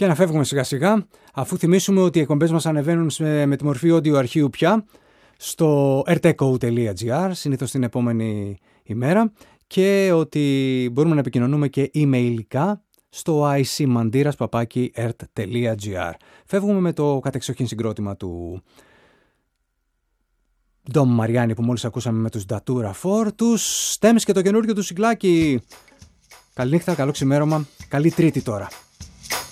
Και να φεύγουμε σιγά σιγά, αφού θυμίσουμε ότι οι εκπομπές μας ανεβαίνουν με τη μορφή audio αρχείου πια στο rtco.gr, συνήθως την επόμενη ημέρα, και ότι μπορούμε να επικοινωνούμε και emailικά στο icmandiras@ert.gr. Φεύγουμε με το κατεξοχήν συγκρότημα του Ντόμ Μαριάννη που μόλις ακούσαμε με τους Datura 4, τους Stems και το καινούργιο του συγκλάκι. Καληνύχτα, καλό ξημέρωμα, καλή Τρίτη τώρα.